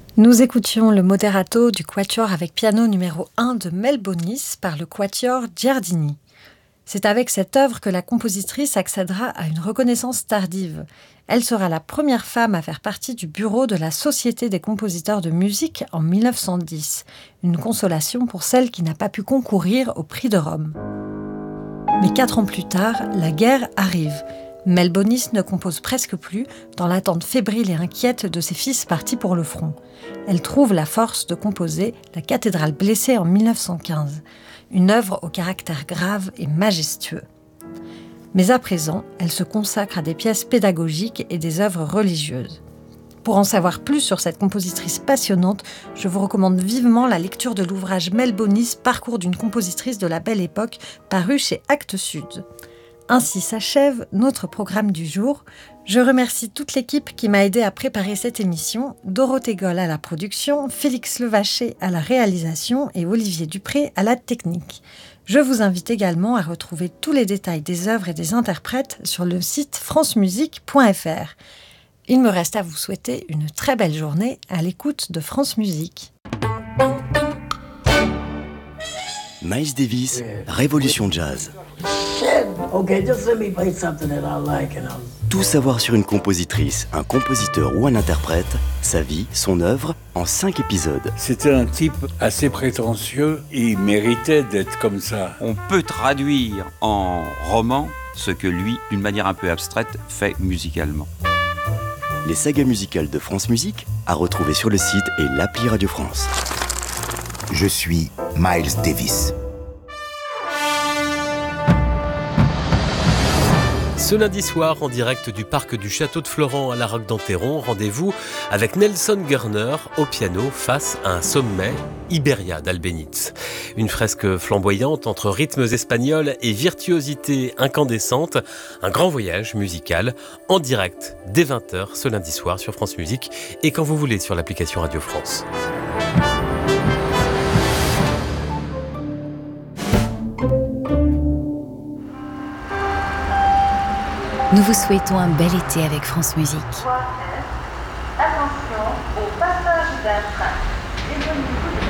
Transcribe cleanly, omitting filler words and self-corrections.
Nous écoutions le moderato du quatuor avec piano numéro 1 de Melbonis par le quatuor Giardini. C'est avec cette œuvre que la compositrice accédera à une reconnaissance tardive. Elle sera la première femme à faire partie du bureau de la Société des compositeurs de musique en 1910. Une consolation pour celle qui n'a pas pu concourir au prix de Rome. Mais 4 ans plus tard, la guerre arrive. Melbonis ne compose presque plus, dans l'attente fébrile et inquiète de ses fils partis pour le front. Elle trouve la force de composer La cathédrale blessée en 1915, une œuvre au caractère grave et majestueux. Mais à présent, elle se consacre à des pièces pédagogiques et des œuvres religieuses. Pour en savoir plus sur cette compositrice passionnante, je vous recommande vivement la lecture de l'ouvrage Melbonis, Parcours d'une compositrice de la Belle Époque, paru chez Actes Sud. Ainsi s'achève notre programme du jour. Je remercie toute l'équipe qui m'a aidé à préparer cette émission, Dorothée Goll à la production, Félix Levaché à la réalisation et Olivier Dupré à la technique. Je vous invite également à retrouver tous les détails des œuvres et des interprètes sur le site francemusique.fr. Il me reste à vous souhaiter une très belle journée à l'écoute de France Musique. Miles Davis, Révolution Jazz. Okay, just let me play something that I like and Tout savoir sur une compositrice, un compositeur ou un interprète, sa vie, son œuvre, en 5 épisodes. C'était un type assez prétentieux, il méritait d'être comme ça. On peut traduire en roman ce que lui, d'une manière un peu abstraite, fait musicalement. Les sagas musicales de France Musique, à retrouver sur le site et l'appli Radio France. Je suis Miles Davis. Ce lundi soir, en direct du parc du Château de Florent à la Roque d'Enterron, rendez-vous avec Nelson Gerner au piano face à un sommet, Iberia d'Albéniz. Une fresque flamboyante entre rythmes espagnols et virtuosité incandescente, un grand voyage musical en direct dès 20h ce lundi soir sur France Musique et quand vous voulez sur l'application Radio France. Nous vous souhaitons un bel été avec France Musique. Attention au passage d'un train. Désolé.